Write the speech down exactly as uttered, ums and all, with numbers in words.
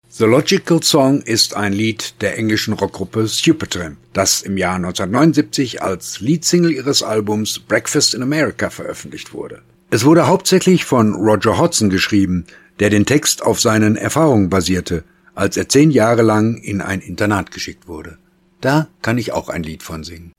The Logical Song ist ein Lied der englischen Rockgruppe Supertramp, das im Jahr neunzehnhundertneunundsiebzig als Leadsingle ihres Albums Breakfast in America veröffentlicht wurde. Es wurde hauptsächlich von Roger Hodgson geschrieben, der den Text auf seinen Erfahrungen basierte, als er zehn Jahre lang in ein Internat geschickt wurde. Da kann ich auch ein Lied von singen.